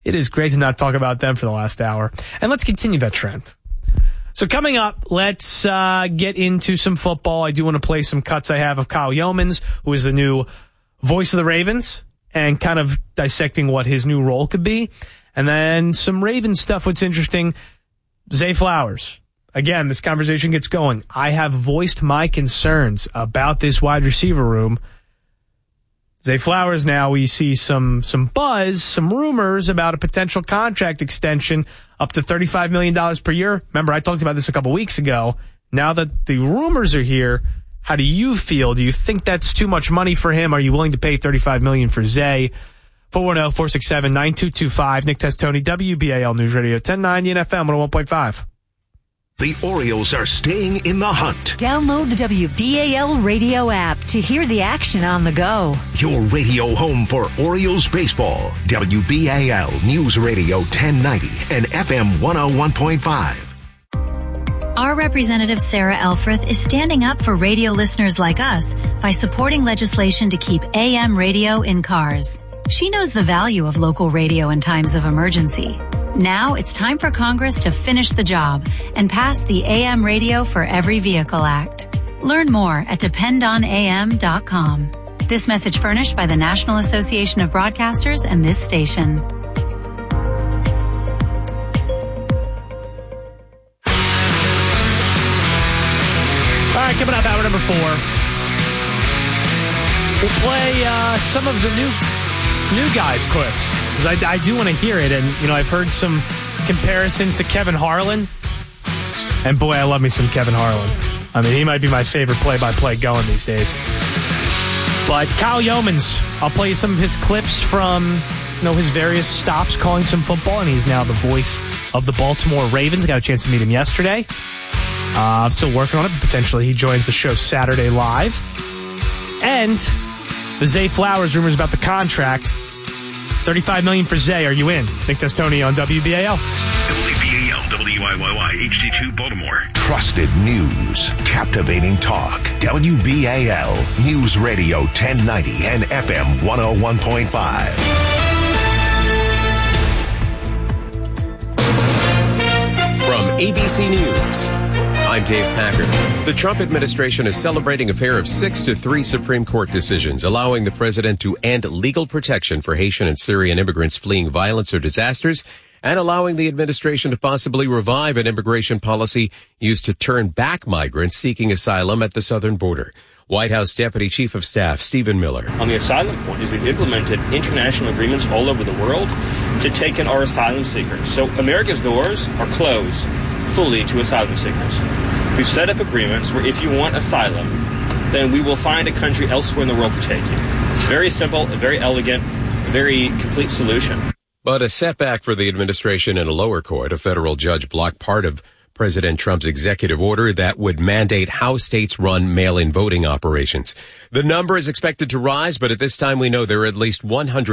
It is great to not talk about them for the last hour. And let's continue that trend. So coming up, let's get into some football. I do want to play some cuts I have of Kyle Yeomans, who is the new voice of the Ravens, and kind of dissecting what his new role could be. And then some Ravens stuff. What's interesting, Zay Flowers. Again, this conversation gets going. I have voiced my concerns about this wide receiver room. Zay Flowers, now we see some buzz, some rumors about a potential contract extension up to $35 million per year. Remember, I talked about this a couple weeks ago. Now that the rumors are here, how do you feel? Do you think that's too much money for him? Are you willing to pay $35 million for Zay? 410-467-9225. Nick Testoni, WBAL News Radio 1090 and FM 101.5. The Orioles are staying in the hunt. Download the WBAL radio app to hear the action on the go. Your radio home for Orioles baseball. WBAL News Radio 1090 and FM 101.5. Our representative Sarah Elfreth is standing up for radio listeners like us by supporting legislation to keep AM radio in cars. She knows the value of local radio in times of emergency. Now it's time for Congress to finish the job and pass the AM Radio for Every Vehicle Act. Learn more at dependonam.com. This message furnished by the National Association of Broadcasters and this station. All right, coming up, hour number 4. We'll play some of the new guys' clips. Because I do want to hear it, and I've heard some comparisons to Kevin Harlan, and boy, I love me some Kevin Harlan. I mean, he might be my favorite play-by-play going these days. But Kyle Yeomans, I'll play you some of his clips from his various stops calling some football, and he's now the voice of the Baltimore Ravens. Got a chance to meet him yesterday. I'm still working on it, but potentially he joins the show Saturday live. And the Zay Flowers rumors about the contract. $35 million for Zay. Are you in? Nick Testoni on WBAL. WBAL, WIYY, HD2 Baltimore. Trusted news. Captivating talk. WBAL News Radio 1090 and FM 101.5. From ABC News, I'm Dave Packard. The Trump administration is celebrating a pair of 6-3 Supreme Court decisions, allowing the president to end legal protection for Haitian and Syrian immigrants fleeing violence or disasters, and allowing the administration to possibly revive an immigration policy used to turn back migrants seeking asylum at the southern border. White House Deputy Chief of Staff Stephen Miller. On the asylum point, is we've implemented international agreements all over the world to take in our asylum seekers. So America's doors are closed fully to asylum seekers. We've set up agreements where if you want asylum, then we will find a country elsewhere in the world to take you. It's very simple, a very elegant, a very complete solution. But a setback for the administration in a lower court. A federal judge blocked part of President Trump's executive order that would mandate how states run mail-in voting operations. The number is expected to rise, but at this time we know there are at least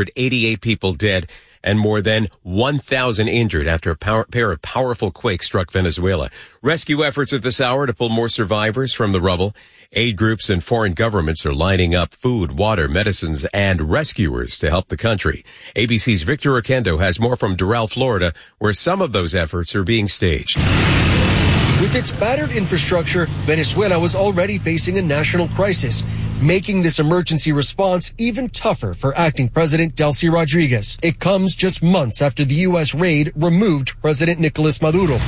188 people dead and more than 1,000 injured after a pair of powerful quakes struck Venezuela. Rescue efforts at this hour to pull more survivors from the rubble. Aid groups and foreign governments are lining up food, water, medicines, and rescuers to help the country. ABC's Victor Oquendo has more from Doral, Florida, where some of those efforts are being staged. With its battered infrastructure, Venezuela was already facing a national crisis, making this emergency response even tougher for acting President Delcy Rodriguez. It comes just months after the U.S. raid removed President Nicolas Maduro.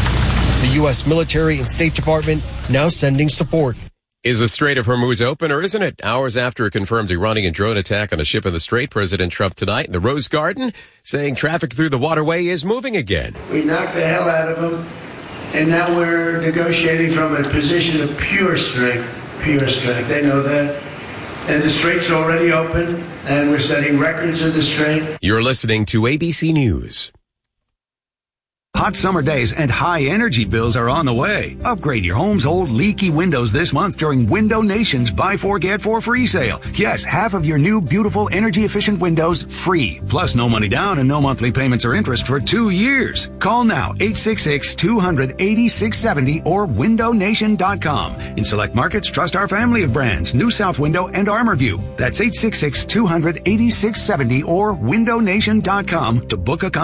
The U.S. military and State Department now sending support. Is the Strait of Hormuz open, or isn't it? Hours after a confirmed Iranian drone attack on a ship in the Strait, President Trump tonight in the Rose Garden saying traffic through the waterway is moving again. We knocked the hell out of them, and now we're negotiating from a position of pure strength. Pure strength. They know that. And the Strait's already open, and we're setting records of the Strait. You're listening to ABC News. Hot summer days and high energy bills are on the way. Upgrade your home's old leaky windows this month during Window Nation's Buy 4 Get 4 free sale. Yes, half of your new beautiful energy efficient windows free. Plus no money down and no monthly payments or interest for 2 years. Call now 866-200-8670 or windownation.com. In select markets, trust our family of brands, New South Window and ArmorView. That's 866-200-8670 or windownation.com to book a